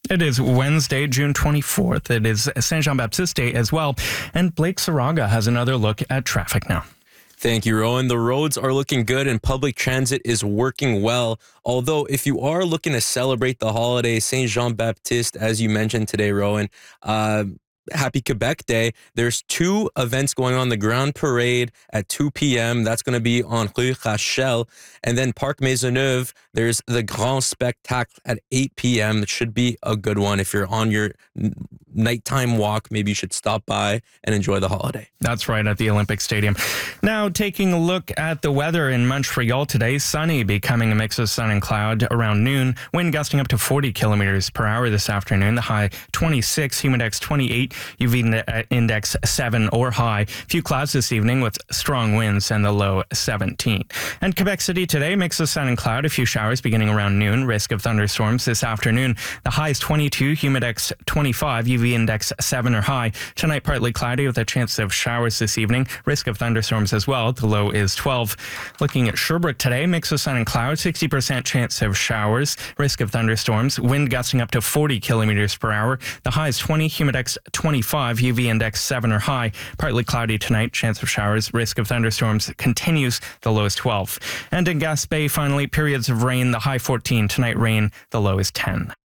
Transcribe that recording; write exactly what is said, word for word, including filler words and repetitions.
It is Wednesday, June twenty-fourth. It is Saint Jean-Baptiste Day as well. And Blake Saraga has another look at traffic now. Thank you, Rowan. The roads are looking good and public transit is working well. Although, if you are looking to celebrate the holiday, Saint Jean-Baptiste, as you mentioned today, Rowan, uh, Happy Quebec Day. There's two events going on. The Grand Parade at two p.m. That's going to be on Rue Rachel. And then Parc Maisonneuve, there's the Grand Spectacle at eight p.m. It should be a good one. If you're on your nighttime walk, maybe you should stop by and enjoy the holiday. That's right, at the Olympic Stadium. Now, taking a look at the weather in Montreal today, sunny, becoming a mix of sun and cloud around noon. Wind gusting up to forty kilometers per hour this afternoon. The high twenty-six, humidex twenty-eight, U V index seven or high. Few clouds this evening with strong winds and the low seventeen. And Quebec City today, mix of sun and cloud. A few showers beginning around noon. Risk of thunderstorms this afternoon. The high is twenty-two, humidex twenty-five, U V index seven or high. Tonight, partly cloudy with a chance of showers this evening. Risk of thunderstorms as well. The low is twelve. Looking at Sherbrooke today, mix of sun and cloud. sixty percent chance of showers. Risk of thunderstorms. Wind gusting up to forty kilometers per hour. The high is twenty, humidex twenty-five, U V index seven or high. Partly cloudy tonight. Chance of showers. Risk of thunderstorms continues. The low is twelve. And in Gaspé, finally, periods of rain. The high fourteen. Tonight, rain. The low is ten.